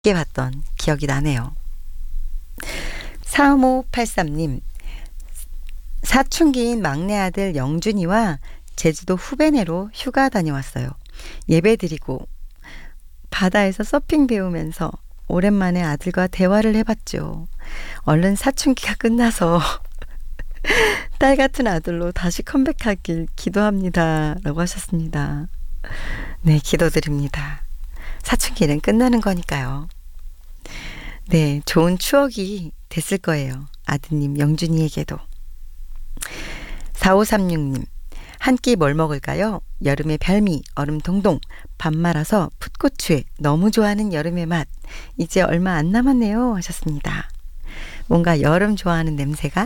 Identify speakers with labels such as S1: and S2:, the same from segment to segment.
S1: 함께 봤던 기억이 나네요. 3583님, 사춘기인 막내 아들 영준이와 제주도 후배네로 휴가 다녀왔어요. 예배드리고 바다에서 서핑 배우면서 오랜만에 아들과 대화를 해봤죠. 얼른 사춘기가 끝나서 딸 같은 아들로 다시 컴백하길 기도합니다. 라고 하셨습니다. 네, 기도드립니다. 사춘기는 끝나는 거니까요. 네, 좋은 추억이 됐을 거예요. 아드님 영준이에게도. 4536님, 한 끼 뭘 먹을까요? 여름의 별미, 얼음 동동, 밥 말아서 풋고추에 너무 좋아하는 여름의 맛. 이제 얼마 안 남았네요. 하셨습니다. 뭔가 여름 좋아하는 냄새가?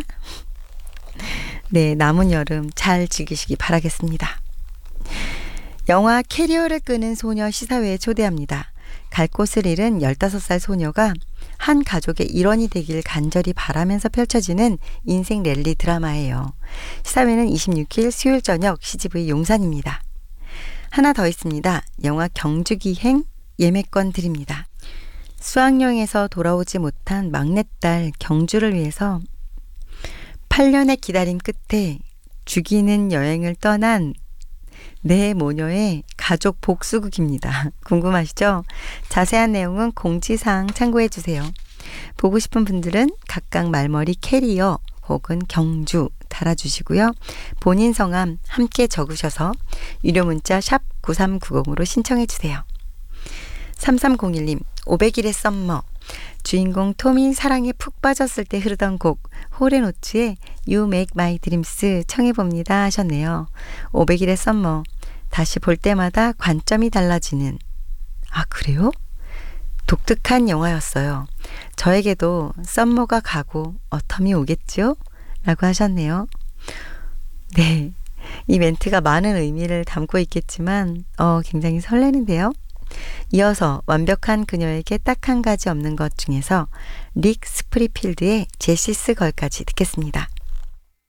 S1: 네, 남은 여름 잘 즐기시기 바라겠습니다. 영화 캐리어를 끄는 소녀 시사회에 초대합니다. 갈 곳을 잃은 15살 소녀가 한 가족의 일원이 되길 간절히 바라면서 펼쳐지는 인생 랠리 드라마예요. 시사회는 26일 수요일 저녁 CGV 용산입니다. 하나 더 있습니다. 영화 경주기행 예매권 드립니다. 수학여행에서 돌아오지 못한 막내딸 경주를 위해서 8년의 기다림 끝에 죽이는 여행을 떠난 내 모녀의 가족 복수극입니다. 궁금하시죠? 자세한 내용은 공지사항 참고해 주세요. 보고 싶은 분들은 각각 말머리 캐리어 혹은 경주 달아주시고요. 본인 성함 함께 적으셔서 유료 문자 샵 9390으로 신청해 주세요. 3301님, 500일의 썸머. 주인공 톰이 사랑에 푹 빠졌을 때 흐르던 곡 홀앤오츠의 You Make My Dreams 청해봅니다 하셨네요. 500일의 썸머. 다시 볼 때마다 관점이 달라지는, 아 그래요? 독특한 영화였어요. 저에게도 썸머가 가고 어텀이 오겠죠? 라고 하셨네요. 네, 이 멘트가 많은 의미를 담고 있겠지만 굉장히 설레는데요. 이어서 완벽한 그녀에게 딱 한 가지 없는 것 중에서 릭 스프리필드의 제시스 걸까지 듣겠습니다.